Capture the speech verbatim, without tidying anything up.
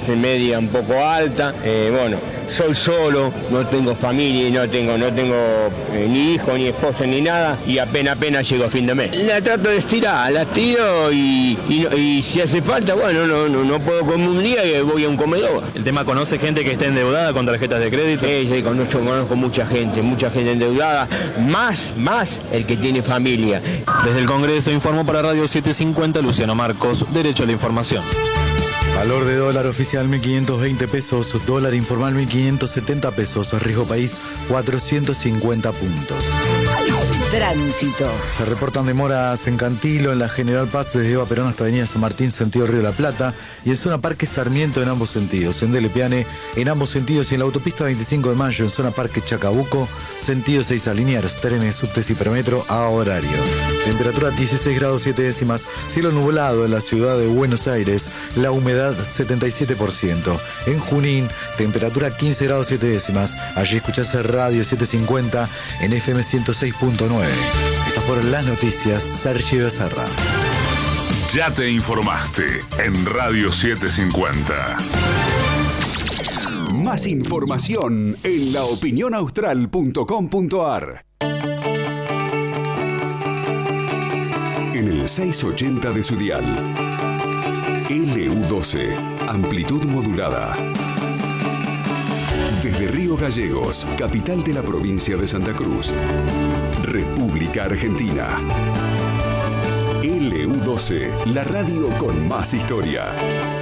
clase media un poco alta. Eh, bueno, soy solo, no tengo familia, no tengo, no tengo eh, ni hijo, ni esposa, ni nada, y apenas, apenas llego a fin de mes. La trato de estirar, la tiro y, y, y si hace falta, bueno, no, no, no puedo comer un día y voy a un comedor. ¿El tema conoce gente que esté endeudada con tarjetas de crédito? Sí, sí, conozco, conozco mucha gente, mucha gente endeudada, más, más el que tiene familia. Desde el Congreso informó para Radio setecientos cincuenta Luciano Marcos, Derecho a la Información. Valor de dólar oficial mil quinientos veinte pesos, dólar informal mil quinientos setenta pesos, riesgo país cuatrocientos cincuenta puntos. Tránsito. Se reportan demoras en Cantilo, en la General Paz, desde Eva Perón hasta Avenida San Martín, sentido Río de la Plata, y en zona Parque Sarmiento en ambos sentidos, en Delepiane en ambos sentidos, y en la autopista veinticinco de mayo en zona Parque Chacabuco, sentido seis a Liniers, trenes, subtes y hipermetro a horario. Temperatura dieciséis grados siete décimas, cielo nublado en la ciudad de Buenos Aires, la humedad setenta y siete por ciento. En Junín, temperatura quince grados siete décimas. Allí escuchás Radio setecientos cincuenta en F M ciento seis punto nueve. Estas fueron las noticias. Sergio Becerra. Ya te informaste en Radio setecientos cincuenta. Más información en la opinión austral punto com punto a r. En el seiscientos ochenta de su dial. L U doce, amplitud modulada. Desde Río Gallegos, capital de la provincia de Santa Cruz, República Argentina. L U doce, la radio con más historia.